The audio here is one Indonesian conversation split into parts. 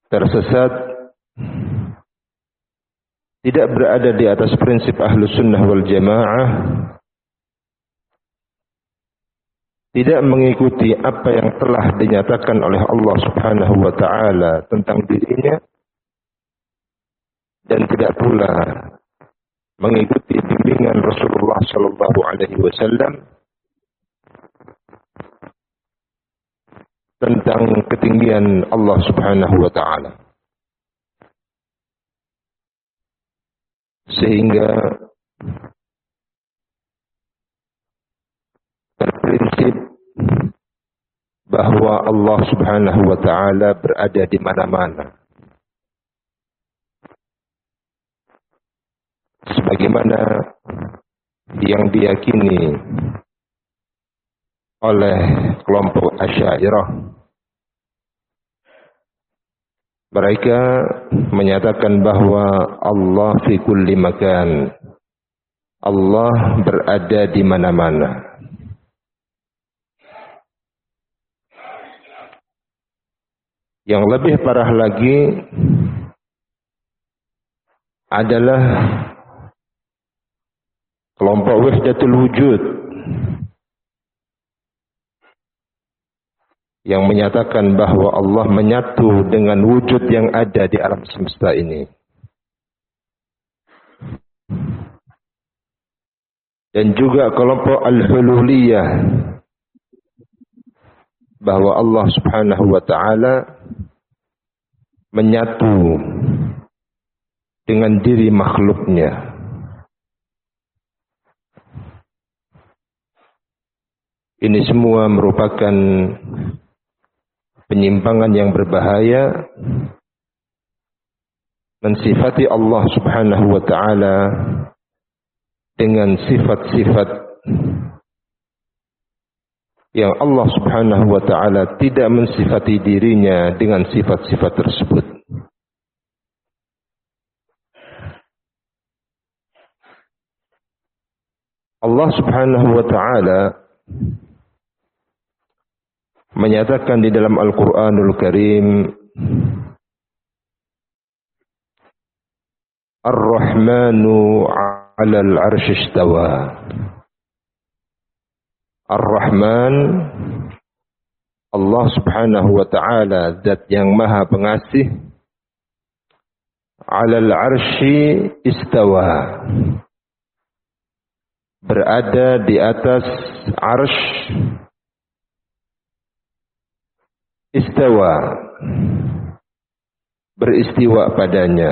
tersesat, tidak berada di atas prinsip Ahlus Sunnah wal Jamaah, tidak mengikuti apa yang telah dinyatakan oleh Allah Subhanahu wa taala tentang dirinya, dan tidak pula mengikuti bimbingan Rasulullah sallallahu alaihi wasallam tentang ketinggian Allah Subhanahu wa taala. Sehingga berprinsip bahwa Allah Subhanahu wa taala berada di mana-mana. Sebagaimana yang diyakini oleh kelompok Asy'ariyah. Mereka menyatakan bahwa Allah fi kulli makan. Allah berada di mana-mana. Yang lebih parah lagi adalah kelompok Wahdatul Wujud yang menyatakan bahwa Allah menyatu dengan wujud yang ada di alam semesta ini. Dan juga kelompok Al-Hululiyah, bahwa Allah Subhanahu wa taala menyatu dengan diri makhluknya. Ini semua merupakan penyimpangan yang berbahaya, mensifati Allah Subhanahu wa taala dengan sifat-sifat yang Allah Subhanahu wa taala tidak mensifati dirinya dengan sifat-sifat tersebut. Allah Subhanahu wa taala menyatakan di dalam Al-Qur'anul Karim, Ar-Rahmanu 'alal 'arsy istawa. Ar-Rahman, Allah Subhanahu wa taala, zat yang maha pengasih, 'alal 'arsy istawa, berada di atas arsy. Istawa, beristiwa padanya,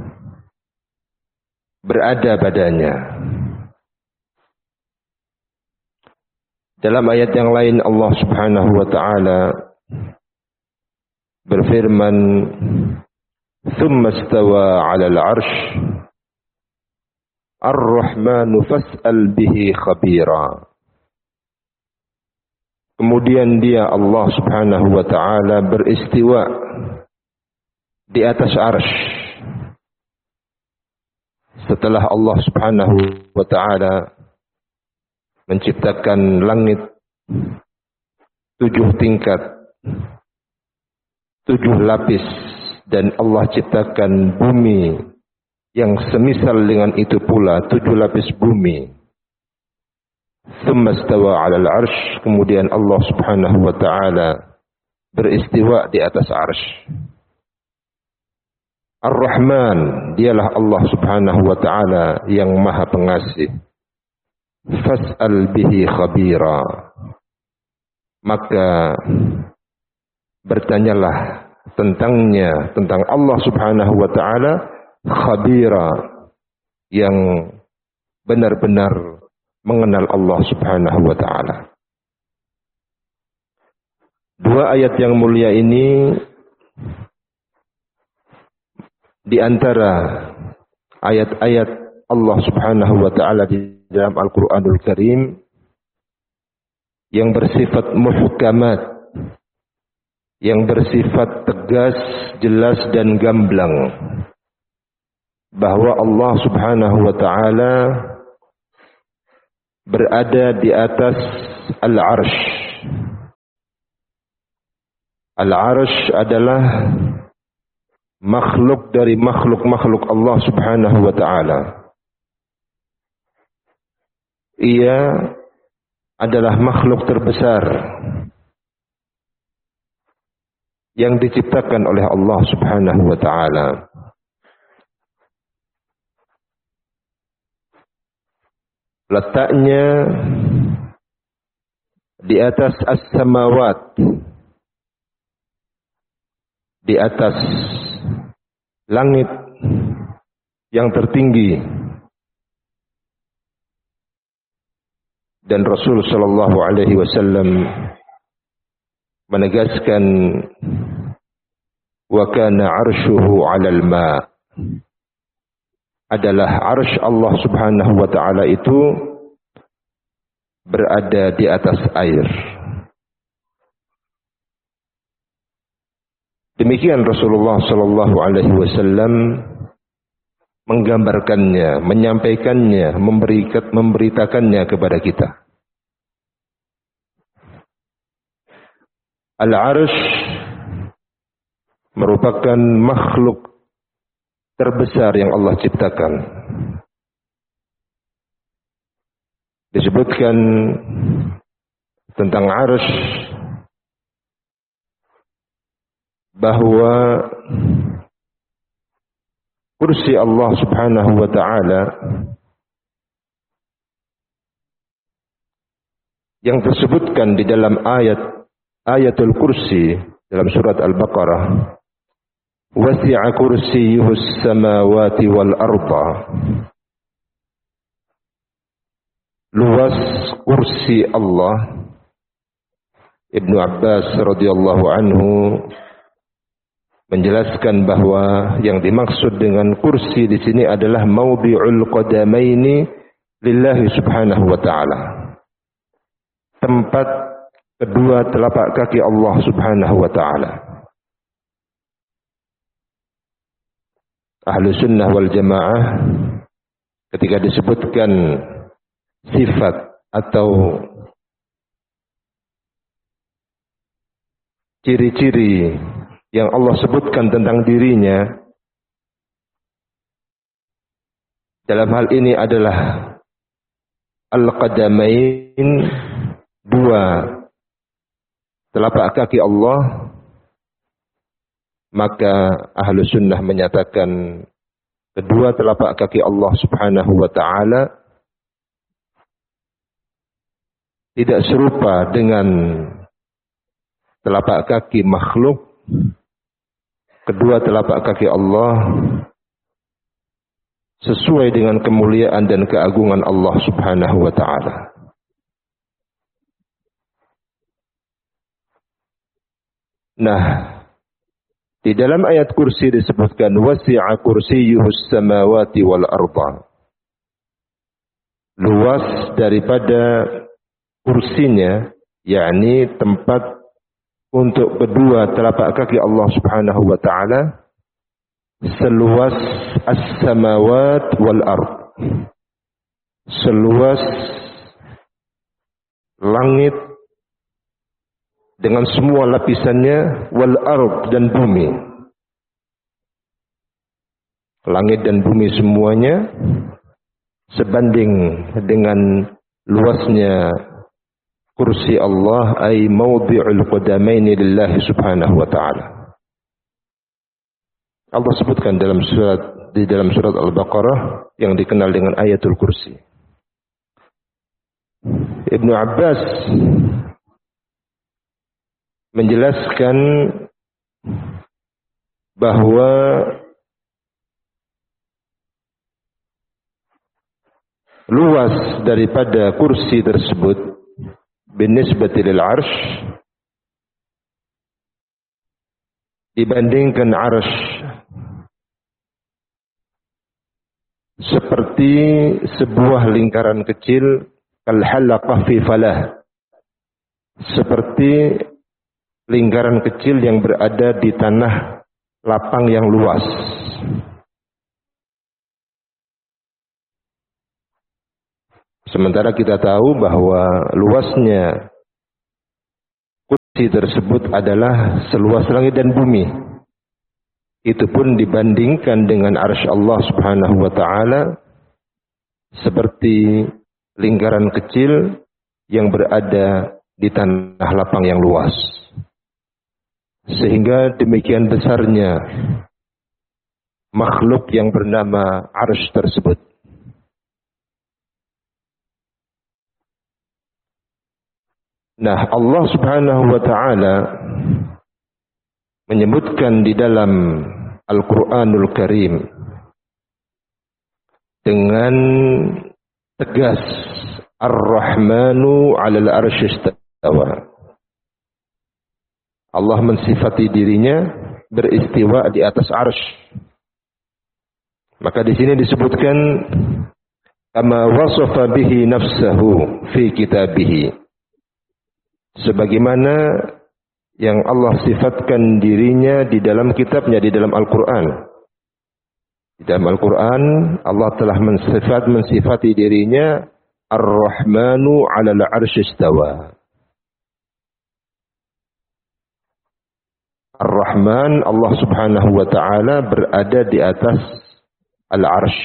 berada padanya. Dalam ayat yang lain Allah Subhanahu wa taala berfirman, "Tsumma istawa 'alal 'arsy, Ar-Rahmanu fas'al bihi khabira." Kemudian dia Allah Subhanahu wa taala beristiwa di atas arsy. Setelah Allah Subhanahu wa taala menciptakan langit 7 tingkat, 7 lapis, dan Allah ciptakan bumi yang semisal dengan itu pula, 7 lapis bumi. Tsumma istawa 'alal 'arsy, kemudian Allah Subhanahu wa taala beristiwa di atas arsy. Ar-Rahman, dialah Allah Subhanahu wa taala yang maha pengasih. Fas'al bihi khabira, maka bertanyalah tentangnya, tentang Allah Subhanahu wa taala, khabira, yang benar-benar mengenal Allah Subhanahu wa taala. 2 ayat yang mulia ini di antara ayat-ayat Allah Subhanahu wa taala di dalam Al-Qur'anul Karim yang bersifat muhkamat, yang bersifat tegas, jelas dan gamblang, bahwa Allah Subhanahu wa taala berada di atas al-'arsy. Al-'arsy adalah makhluk dari makhluk-makhluk Allah Subhanahu wa taala. Ia adalah makhluk terbesar yang diciptakan oleh Allah Subhanahu wa taala. Letaknya di atas as-samawat, di atas langit yang tertinggi. Dan Rasul sallallahu alaihi wasallam menegaskan, wa kana 'arshuhu 'alal ma', adalah arsy Allah Subhanahu wa taala itu berada di atas air. Demikian Rasulullah sallallahu alaihi wasallam menggambarkannya, menyampaikannya, memberitakannya kepada kita. Al-Arsh merupakan makhluk terbesar yang Allah ciptakan. Disebutkan tentang Arsh bahwa kursi Allah Subhanahu wa taala yang tersebutkan di dalam ayatul kursi dalam surat Al-Baqarah, wasi'a kursiyyuhus samawati wal arda. Luas kursi Allah. Ibnu Abbas radhiyallahu anhu menjelaskan bahwa yang dimaksud dengan kursi di sini adalah maudhi'ul qadamaini lillahi subhanahu wa ta'ala. Tempat kedua telapak kaki Allah Subhanahu wa taala. Ahlu sunnah wal jamaah ketika disebutkan sifat atau ciri-ciri yang Allah sebutkan tentang dirinya, dalam hal ini adalah al-qadamain, dua telapak kaki Allah, maka ahlu sunnah menyatakan kedua telapak kaki Allah Subhanahu wa ta'ala tidak serupa dengan telapak kaki makhluk. Kedua telapak kaki Allah sesuai dengan kemuliaan dan keagungan Allah Subhanahu wa ta'ala. Nah, di dalam ayat kursi disebutkan wasi'a kursiyyuhus samawati wal arda. Luas daripada kursinya, yakni tempat untuk kedua telapak kaki Allah Subhanahu wa taala, seluas as-samawat wal ard. Seluas langit dengan semua lapisannya, wal ard, dan bumi. Langit dan bumi semuanya sebanding dengan luasnya kursi Allah, ay maudhi'ul qadamaini lillahi subhanahu wa ta'ala. Allah sebutkan di dalam surat Al-Baqarah yang dikenal dengan ayatul kursi. Ibnu Abbas menjelaskan bahwa luas daripada kursi tersebut binisbati lil arsh dibandingkan arsh seperti sebuah lingkaran kecil, kal halaqah fi falah, seperti lingkaran kecil yang berada di tanah lapang yang luas. Sementara kita tahu bahwa luasnya kursi tersebut adalah seluas langit dan bumi. itu pun dibandingkan dengan arsy Allah Subhanahu wa taala seperti lingkaran kecil yang berada di tanah lapang yang luas. Sehingga demikian besarnya makhluk yang bernama arsy tersebut. Nah, Allah Subhanahu wa taala menyebutkan di dalam Al-Qur'anul Karim dengan tegas, Ar-Rahmanu 'alal 'arsy istawa. Allah mensifati dirinya beristiwa di atas arsy. Maka di sini disebutkan kama wasafa bihi nafsahu fi kitabih. Sebagaimana yang Allah sifatkan dirinya di dalam kitabnya, di dalam Al-Quran. Di dalam Al-Quran Allah telah mensifati dirinya Ar-Rahmanu 'alal 'arsy istawa. Ar-Rahman, Allah Subhanahu wa taala berada di atas al-'arsy.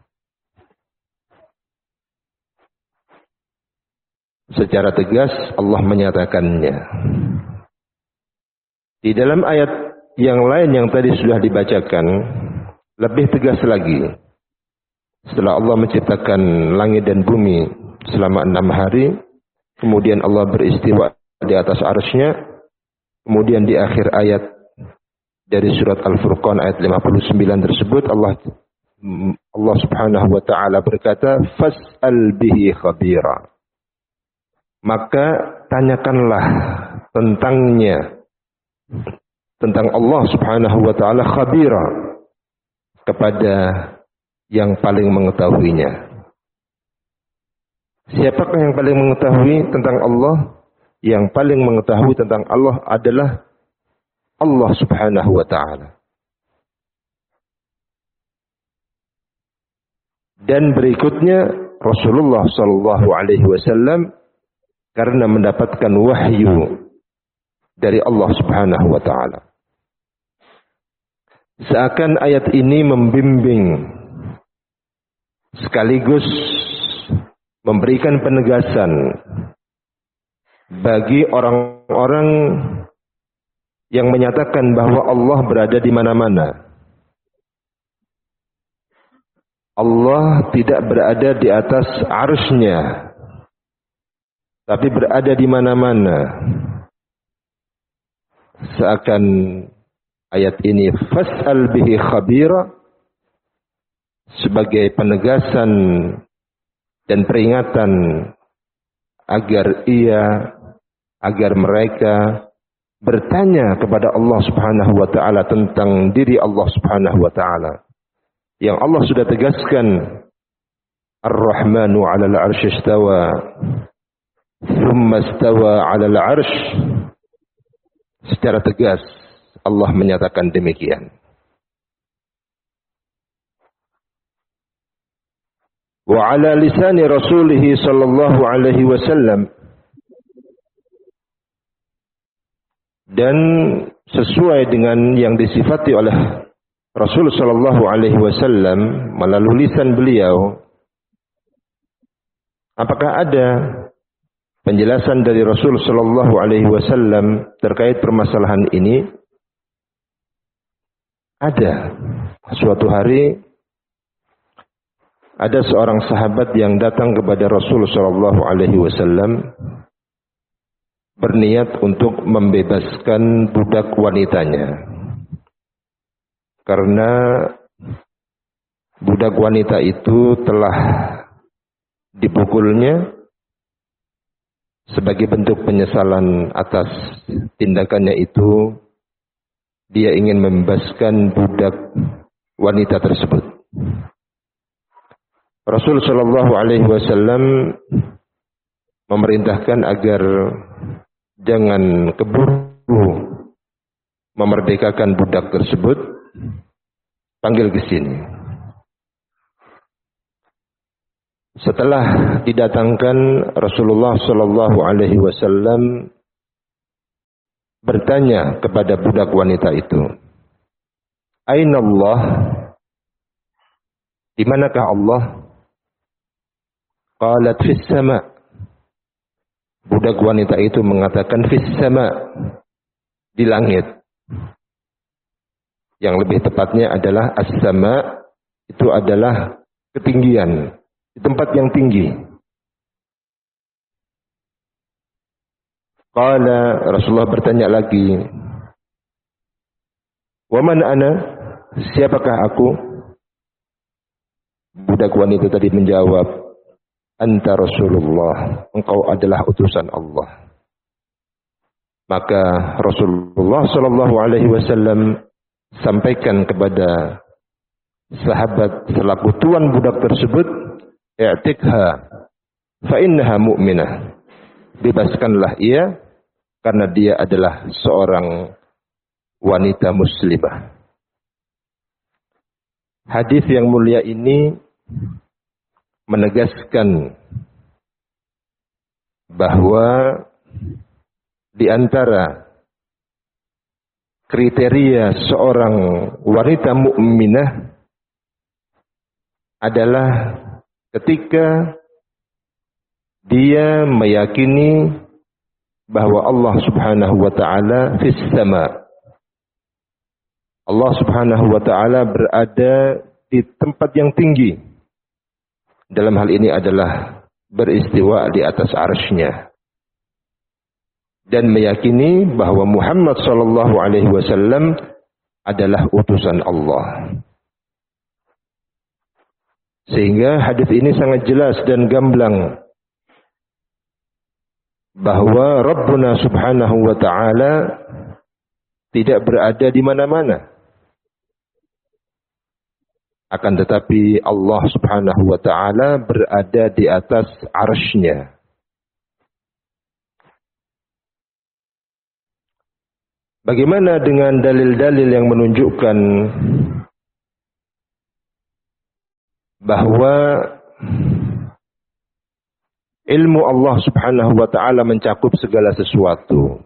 Secara tegas Allah menyatakannya. Di dalam ayat yang lain yang tadi sudah dibacakan, lebih tegas lagi. Setelah Allah menciptakan langit dan bumi selama 6 hari, kemudian Allah beristiwa di atas arsy-Nya, kemudian di akhir ayat dari surat Al-Furqan ayat 59 tersebut Allah Subhanahu wa taala berkata, "Fas'al bihi khabira." Maka tanyakanlah tentangnya, tentang Allah Subhanahu wa taala khabira, kepada yang paling mengetahuinya. Siapakah yang paling mengetahui tentang Allah? Yang paling mengetahui tentang Allah adalah Allah Subhanahu wa taala. Dan berikutnya Rasulullah sallallahu alaihi wasallam karena mendapatkan wahyu dari Allah Subhanahu wa taala. Seakan ayat ini membimbing sekaligus memberikan penegasan bagi orang-orang yang menyatakan bahwa Allah berada di mana-mana. Allah tidak berada di atas arsy-Nya, tapi berada di mana-mana. Seakan ayat ini fas'al bihi khabira sebagai penegasan dan peringatan agar mereka bertanya kepada Allah Subhanahu wa taala tentang diri Allah Subhanahu wa taala. Yang Allah sudah tegaskan Ar-Rahmanu 'alal 'arsy istawa. Thumma istawa 'alal 'arsy. Secara tegas Allah menyatakan demikian. Wa 'ala lisani rasulih sallallahu alaihi wasallam, dan sesuai dengan yang disifati oleh Rasul sallallahu alaihi wasallam melalui lisan beliau. Apakah ada penjelasan dari Rasul sallallahu alaihi wasallam terkait permasalahan ini? Ada. Suatu hari ada seorang sahabat yang datang kepada Rasul sallallahu alaihi wasallam berniat untuk membebaskan budak wanitanya. Karena budak wanita itu telah dipukulnya sebagai bentuk penyesalan atas tindakannya itu, dia ingin membebaskan budak wanita tersebut. Rasul sallallahu alaihi wasallam memerintahkan agar jangan keburu memerdekakan budak tersebut, panggil ke sini. Setelah didatangkan, Rasulullah sallallahu alaihi wasallam bertanya kepada budak wanita itu, Aina Allah? Di manakah Allah? Qalat fis sama. Budak wanita itu mengatakan fis sama, di langit. Yang lebih tepatnya adalah as-sama, itu adalah ketinggian, di tempat yang tinggi. Qala, Rasulullah bertanya lagi, wa man ana? Siapakah aku? Budak wanita tadi menjawab, anta Rasulullah, engkau adalah utusan Allah. Maka Rasulullah sallallahu alaihi wasallam sampaikan kepada sahabat selaku tuan budak tersebut, i'tikha fa innaha mu'minah. Bebaskanlah ia karena dia adalah seorang wanita muslimah. Hadis yang mulia ini menegaskan bahwa di antara kriteria seorang wanita mukminah adalah ketika dia meyakini bahwa Allah Subhanahu wa taala fis sama. Allah Subhanahu wa taala berada di tempat yang tinggi. Dalam hal ini adalah beristiwa di atas arsy-Nya. Dan meyakini bahwa Muhammad sallallahu alaihi wasallam adalah utusan Allah. Sehingga hadis ini sangat jelas dan gamblang bahwa Rabbuna Subhanahu wa taala tidak berada di mana-mana. Akan tetapi Allah Subhanahu wa taala berada di atas arsy-Nya. Bagaimana dengan dalil-dalil yang menunjukkan bahwa ilmu Allah Subhanahu wa taala mencakup segala sesuatu?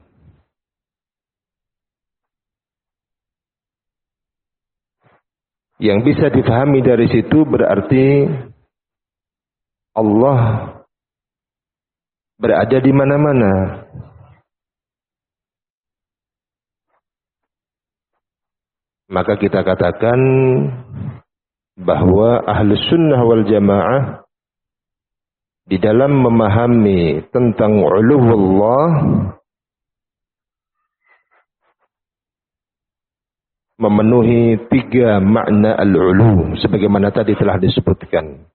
Yang bisa difahami dari situ berarti Allah berada di mana-mana. Maka kita katakan bahwa Ahlus Sunnah wal Jamaah di dalam memahami tentang uluwullah memenuhi 3 makna al-ulu sebagaimana tadi telah disebutkan.